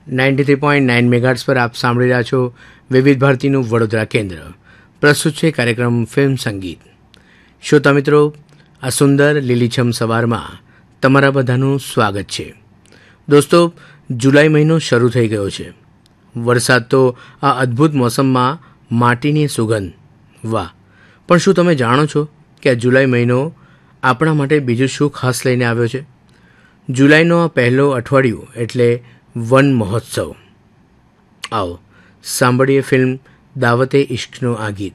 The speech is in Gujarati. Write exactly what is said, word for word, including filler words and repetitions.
Ninety three point nine megahertz પર આપ સાંભળી રહ્યા છો વિવિધ ભારતીનું વડોદરા કેન્દ્ર. પ્રસ્તુત છે કાર્યક્રમ ફિલ્મ સંગીત. શ્રોતા મિત્રો, આ સુંદર લીલીછમ સવારમાં તમારા બધાનું સ્વાગત છે. દોસ્તો, જુલાઈ મહિનો શરૂ થઈ ગયો છે. વરસાદ તો આ અદ્ભુત મોસમમાં માટીની સુગંધ, વાહ! પણ શું તમે જાણો છો કે આ જુલાઈ મહિનો આપણા માટે બીજું શું ખાસ લઈને આવ્યો છે? જુલાઈનો આ પહેલો અઠવાડિયું એટલે વન મહોત્સવ. આવો સાંભળીએ ફિલ્મ દાવતે ઇશ્કનું આ ગીત.